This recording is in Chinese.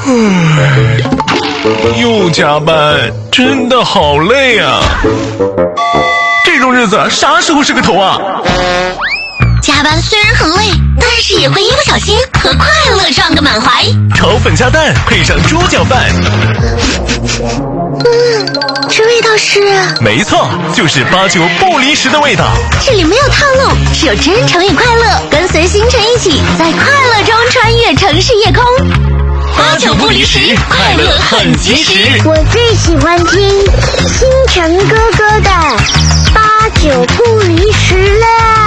又加班，真的好累啊！这种日子啥时候是个头啊？ 加班虽然很累，但是也会一不小心和快乐撞个满怀。 炒粉加蛋配上猪脚饭， 这味道是…… 没错，就是89不离10的味道。 这里没有套路，只有真诚与快乐，跟随星辰一起，在快乐中穿越城市夜空。89不离10，快乐很及时。 我最喜欢听星辰哥哥的89不离10了。